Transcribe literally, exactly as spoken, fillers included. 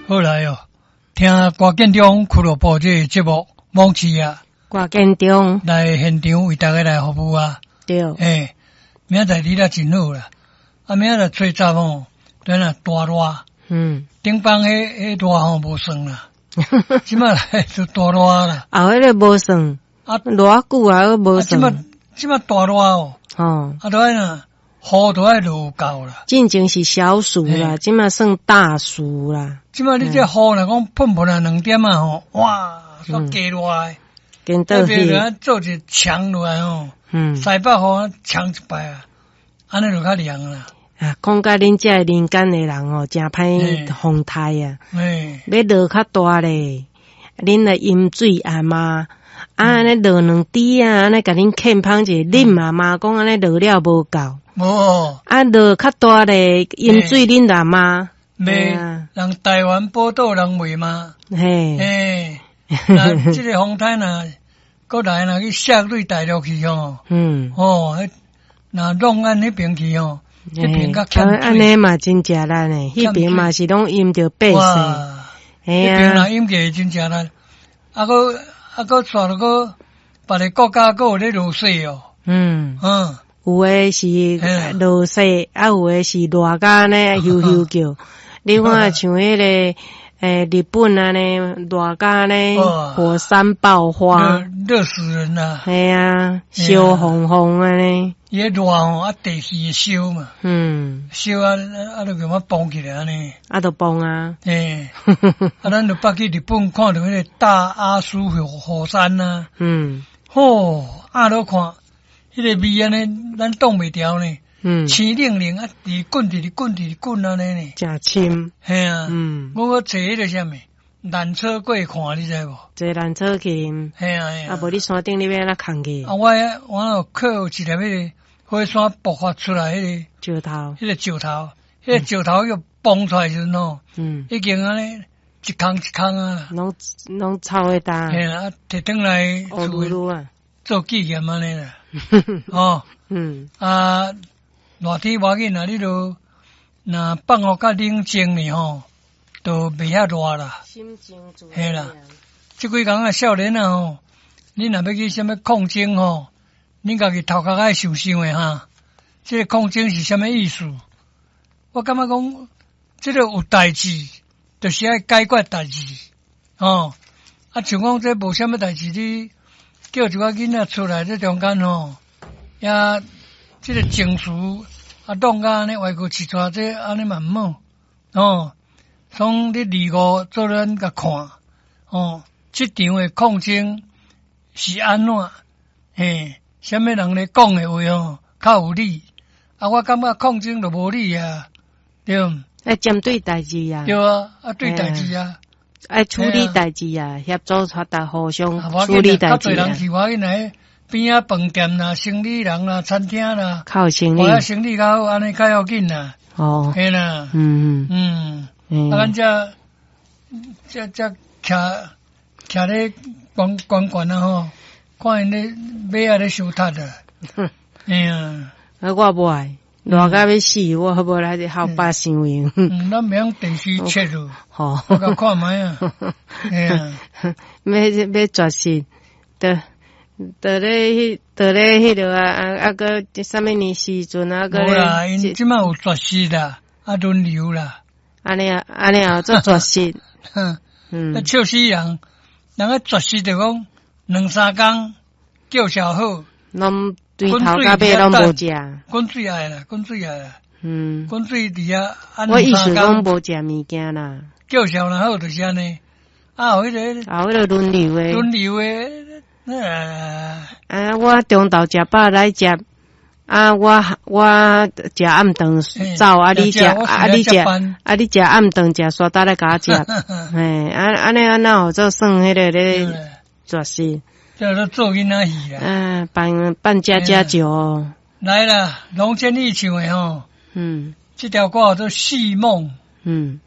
好来哦，听郭建中俱乐部这个节目，往期啊， 郭建中来现场为大家来服务啊。 对， 诶，明仔日了真好啦，啊，明仔日吹早哦，等下大热，嗯，顶帮迄迄热吼无算啦，即摆来就大热啦。 啊，迄个无算，啊，偌久啊，无算。即摆即摆大热哦，哦，啊，都爱呐。雨都爱落够啦， 进前是小暑啦，即马算大暑啦。 即马你这雨若讲喷喷啊两点啊吼，哇，煞加落来， 跟倒去， 做一墙落来吼，嗯，西北雨墙一摆啊，安尼就较凉啦。 啊，讲甲恁这人间的人哦，真歹风态啊，要落较大咧，恁来饮水啊嘛。啊，安尼落两滴啊，安尼甲恁欠芳者，恁妈妈讲安尼落了无够。无啊，落较大咧，饮水恁阿妈袂，人台湾报道人袂嘛？嘿，嘿，那这个风台呐，过来呐去下对大陆去吼，嗯，哦，那弄安那边去吼，那边较欠水， 安尼嘛真正难诶，迄边嘛是拢饮着白水， 哎呀，那边若饮着真正难，啊个啊个带落个别个国家个有咧落雪哦，嗯嗯。 有诶是落雪，啊有诶是热甲呢咻咻叫。你看像迄个诶日本安尼热甲呢火山爆发， 热死人啦！ 系啊，烧烘烘安尼。 伊热吼啊地气烧嘛，嗯，烧啊啊就咁啊崩起来安尼， 啊就崩啊， 诶，啊咱就捌去日本看到迄个大阿苏火火山呐，嗯，吼啊都看。迄个味安尼，咱挡袂牢呢。嗯，青冷冷啊，直滚直滚直滚安尼呢。 真深。 系啊。嗯。我我坐迄个啥物缆车过看，你知无？ 坐缆车去。 系啊系啊。 啊，无你山顶你要安怎扛去？ 啊，我我有靠一粒迄个火山爆发出来迄个石头， 迄个石头，迄个石头又崩出来时吼，嗯，已经安尼一空一空啊。 拢拢臭会大。 系啊，摕转来厝啊， 做纪念安尼啦。哦，嗯啊，热天无要紧啊，你都若放学较冷静呢吼，都袂遐热啦。心情自然。系啦，即几工啊，少年啊吼，你若要去啥物抗争吼，你家己头壳爱受伤诶哈。即个抗争是啥物意思？我感觉讲，即个有代志，就是爱解决代志。哦，啊，像讲这无啥物代志你。叫一个囡仔出来，这中间吼，也这个情绪啊，弄甲安尼歪过七撮，这安尼嘛毋好哦。从你离五做咱甲看哦，这场的抗争是安怎？嘿，什么人咧讲的话哦，较有理啊？我感觉抗争就无理啊，对毋？ 要针对代志啊， 对啊，啊对代志啊。 爱处理代志啊，协助大家互相处理代志啊。 人是我因来边啊饭店啦、生理人啦、餐厅啦， 靠生理， 我生理较好，安尼较要紧啦。哦，系啦，嗯嗯嗯，啊，咱这这这徛徛咧关关关啊吼，看因咧马啊咧收塔啊，哎呀， 啊我不爱。热甲要死，我好无来好把伤用。 嗯，咱免电视切咯，吼，我甲看卖啊。哎呀， 要要绝食，得得咧，得咧迄个啊啊啊个啥物年时阵啊个咧。 无啦，因即摆有绝食啦，啊轮流啦。 安尼啊，安尼啊，做绝食。 哼，嗯，笑死人，人个绝食就讲两三工叫小好。 拢对头甲尾拢无食， 滚水爱啦，滚水爱啦，嗯，滚水伫遐。 我意思讲无食物件啦， 叫小人好就是安尼。啊，有迄个， 啊，迄个轮流诶， 轮流诶，啊， 啊，我中昼食饱来食，啊，我我食暗顿走，啊，你食，啊，你食，啊，你食暗顿食刷搭来甲我食，嘿，啊，安尼安那有做算迄个咧绝食。 叫做做囡仔戏啦， 嗯，扮扮家家酒哦。 来啦，龙千里唱的吼，嗯，这条歌叫做《戏梦》，嗯，